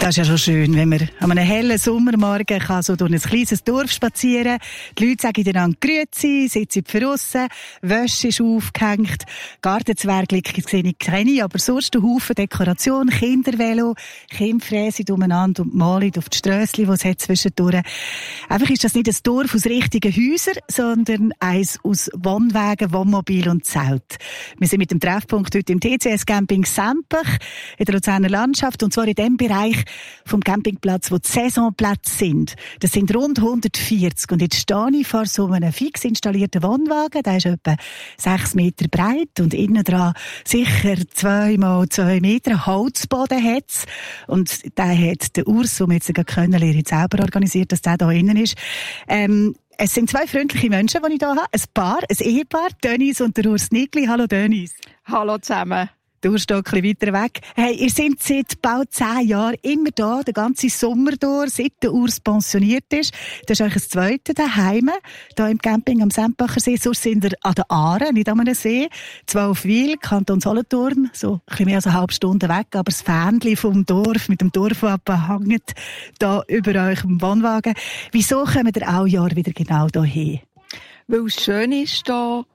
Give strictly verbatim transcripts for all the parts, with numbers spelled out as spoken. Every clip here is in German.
Das ist ja schon schön, wenn man an einem hellen Sommermorgen kann so durch ein kleines Dorf spazieren. Die Leute sagen einander Grüezi, sitzen draussen, Wäsche ist aufgehängt, Gartenzwerge sehe ich keine, aber sonst ein Haufen Dekoration, Kindervelo, Kinder fräsen umeinander und malen auf die Strössli, die es hat zwischendurch. Einfach ist das nicht ein Dorf aus richtigen Häusern, sondern eins aus Wohnwagen, Wohnmobil und Zelt. Wir sind mit dem Treffpunkt heute im T C S Camping Sempach in der Luzerner Landschaft, und zwar in dem Bereich vom Campingplatz, wo die Saisonplätze sind. Das sind rund hundertvierzig. Und jetzt stehe ich vor so einem fix installierten Wohnwagen. Der ist etwa sechs Meter breit und innen dran sicher zwei mal zwei Meter Holzboden hat's. Und der hat der Urs, den wir jetzt können, jetzt selber organisiert, dass der da innen ist. Ähm, es sind zwei freundliche Menschen, die ich hier habe. Ein Paar, ein Ehepaar, Dennis und der Urs Nigli. Hallo Dennis. Hallo zusammen. Du bist ein bisschen weiter weg. Hey, ihr seid seit bald zehn Jahren immer da, den ganzen Sommer durch, seit der Urs pensioniert ist. Das ist euch das zweite daheim, da im Camping am Sempacher See. Sonst sind ihr an der Aare, nicht an einem See. Zwölfwil, Kanton Solothurn, so ein bisschen mehr als eine halbe Stunde weg. Aber das Fähnchen vom Dorf, mit dem Dorfwappen hängt da über euch im Wohnwagen. Wieso kommt ihr auch Jahr wieder genau hierher? Weil es schön ist da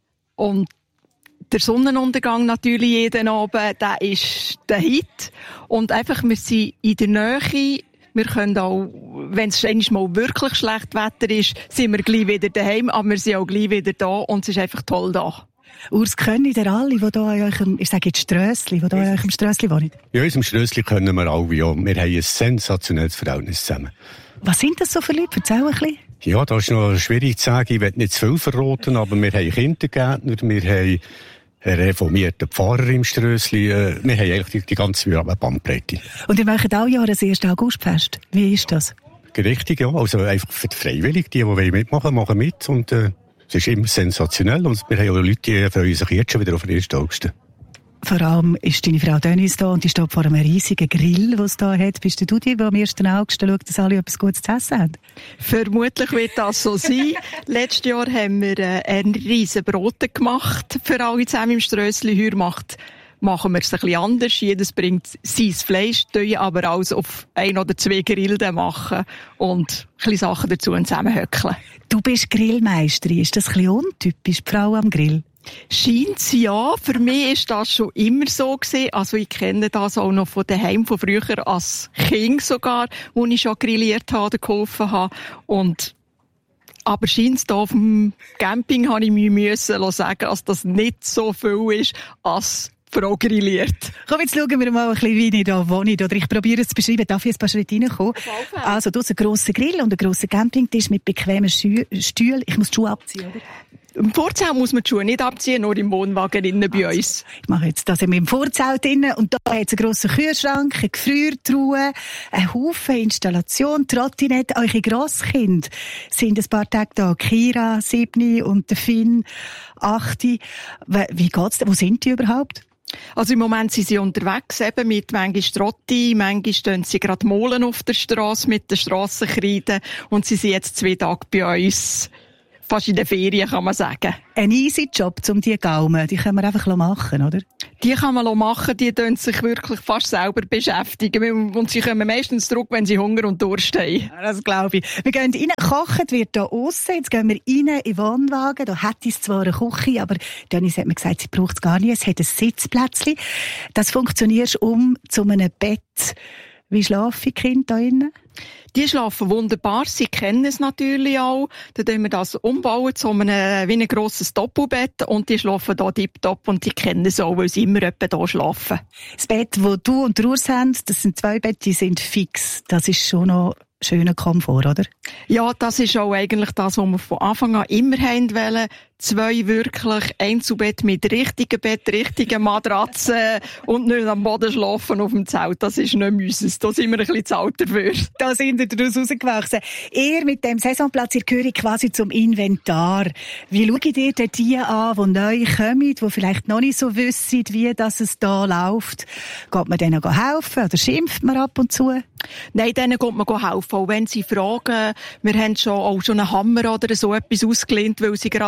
und der Sonnenuntergang natürlich jeden Abend, der ist der Hit. Und einfach, wir sind in der Nähe. Wir können auch, wenn es einmal mal wirklich schlecht Wetter ist, sind wir gleich wieder daheim, aber wir sind auch gleich wieder da und es ist einfach toll da. Urs, können ihr alle, die hier in eurem, ich sage jetzt Strössli, die hier in eurem Strössli wohnen? Ja, in unserem Strössli können wir alle, ja. Wir haben ein sensationelles Verhältnis zusammen. Was sind das so für Leute? Erzähl ein bisschen. Ja, das ist noch schwierig zu sagen. Ich will nicht zu viel verraten, aber wir haben Kindergärtner, wir haben einen reformierten Pfarrer im Strössli. Wir haben eigentlich die, die ganze Bandbreite. Und ihr macht auch Jahr das erste Augustfest. Wie ist das? Richtig, ja. Also einfach für die Freiwilligen, die, die mitmachen, machen mit. Und äh, es ist immer sensationell. Und wir haben auch Leute, die freuen sich jetzt schon wieder auf den ersten August. Vor allem ist deine Frau Dennis da und die steht vor einem riesigen Grill, den es hier hat. Bist du die, die am ersten August schaut, dass alle etwas Gutes zu essen haben? Vermutlich wird das so sein. Letztes Jahr haben wir äh, einen riesen Brote gemacht für alle zusammen im Strössli. Heuer macht machen wir es ein bisschen anders. Jedes bringt sein Fleisch, aber alles auf ein oder zwei Grillen machen und ein bisschen Sachen dazu zusammenhöckeln. Du bist Grillmeisterin. Ist das ein bisschen untypisch, die Frau am Grill? Scheint's ja. Für mich ist das schon immer so gewesen. Also ich kenne das auch noch von daheim, von früher als Kind sogar, wo ich schon grilliert habe oder geholfen habe. Und aber scheint's da auf dem Camping, habe ich mir müssen sagen, dass das nicht so viel ist, als Frau grilliert. Komm, jetzt schauen wir mal ein bisschen, wie ich da wohne. Oder ich probiere es zu beschreiben. Darf ich ein paar Schritte reinkommen? Also, du hast einen grossen Grill und einen grossen Campingtisch mit bequemen Stühlen. Ich muss die Schuhe abziehen, oder? Im Vorzelt muss man die Schuhe nicht abziehen, nur im Wohnwagen innen bei also, uns. Ich mache jetzt das im Vorzelt innen und da hat es einen grossen Kühlschrank, eine Gefriertruhe, einen Haufen Installation, Trottinette. Eure Grosskinder sind ein paar Tage da. Kira, Siebni und der Finn, Achti. Wie geht's denn? Wo sind die überhaupt? Also im Moment sind sie unterwegs, eben mit manchmal Trotti, manchmal stehen sie gerade Molen auf der Strasse mit den Strassenkreiden und sie sind jetzt zwei Tage bei uns. Fast in den Ferien, kann man sagen. Ein easy Job, um die Gaumen, die können wir einfach machen, oder? Die kann man machen, die tun sich wirklich fast selber beschäftigen. Und sie kommen meistens zurück, wenn sie Hunger und Durst haben. Ja, das glaube ich. Wir gehen rein, kochen wird hier aussen. Jetzt gehen wir rein in den Wohnwagen. Da hat es zwar eine Küche, aber Dennis hat mir gesagt, sie braucht es gar nicht. Es hat ein Sitzplätzchen. Das funktioniert um zu einem Bett. Wie schlafen die Kinder hier drinnen? Die schlafen wunderbar. Sie kennen es natürlich auch. Dann tun wir das umbauen zu einem, wie ein grosses Doppelbett. Und die schlafen da tipptopp und die kennen es auch, weil sie immer etwa da schlafen. Das Bett, das du und der Urs haben, das sind zwei Betten, die sind fix. Das ist schon noch schöner Komfort, oder? Ja, das ist auch eigentlich das, was wir von Anfang an immer haben wollen. Zwei wirklich Einzelbett mit richtigem Bett, richtigen Matratzen und nicht am Boden schlafen auf dem Zelt. Das ist nicht unseres. Da sind wir ein bisschen zu alt dafür. Da sind wir daraus rausgewachsen. Ihr mit dem Saisonplatz, ihr gehört quasi zum Inventar. Wie schaut ihr denn die an, die neu kommen, die vielleicht noch nicht so wissen, wie das es da läuft? Geht man denen helfen oder schimpft man ab und zu? Nein, denen geht man helfen. Auch wenn sie fragen, wir haben schon, auch schon einen Hammer oder so etwas ausgelehnt, weil sie gerade das nicht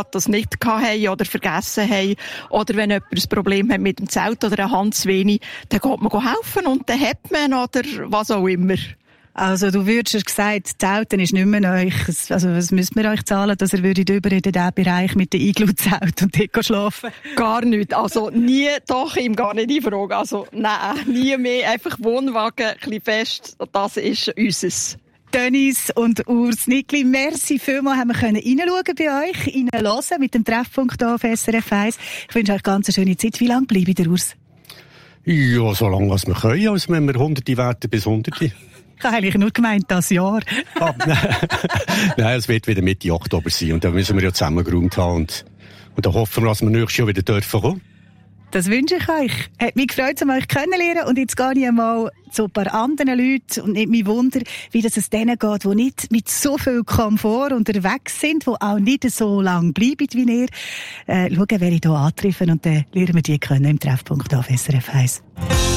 nicht hatten oder vergessen haben. Oder wenn jemand ein Problem hat mit dem Zelt oder eine Hand zu wenig, dann geht man helfen und dann hat man oder was auch immer. Also du würdest ja gesagt, Zelten ist nicht mehr euch. Also was müsst wir euch zahlen, dass ihr würdet über in den Bereich mit den Iglu-Zelt und dort schlafen? Gar nicht. Also nie, doch, ihm gar nicht in Frage. Also nein, nie mehr. Einfach Wohnwagen, ein bisschen fest. Das ist unseres. Dennis und Urs Nickli, merci vielmals, haben wir können reinschauen bei euch, reinhören mit dem Treffpunkt hier auf S R F eins. Ich wünsche euch ganz eine schöne Zeit. Wie lange bleibt ihr, Urs? Ja, so lange als wir können, als wenn wir Hunderte werden bis Hunderte. Ich habe eigentlich nur gemeint, das Jahr. ah, Nein, es wird wieder Mitte Oktober sein und da müssen wir ja zusammengeräumt haben und, und dann hoffen wir, dass wir nächstes Jahr wieder dürfen kommen. Das wünsche ich euch. Hat mich gefreut, um euch kennenzulernen und jetzt gehe ich einmal zu ein paar anderen Leuten und nicht mich wunder, wie das es denen geht, die nicht mit so viel Komfort unterwegs sind, die auch nicht so lange bleiben wie ihr. Äh, schauen, wer ich hier antreffe und dann lernen wir die kennen im Treffpunkt auf S R F eins.